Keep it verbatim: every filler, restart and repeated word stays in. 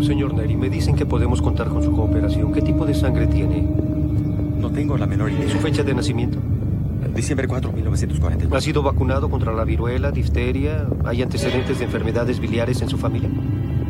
Señor Neri, me dicen que podemos contar con su cooperación. ¿Qué tipo de sangre tiene? No tengo la menor idea. ¿Su fecha de nacimiento? diciembre cuatro, mil novecientos cuarenta y cuatro. ¿Ha sido vacunado contra la viruela, difteria? ¿Hay antecedentes de enfermedades biliares en su familia?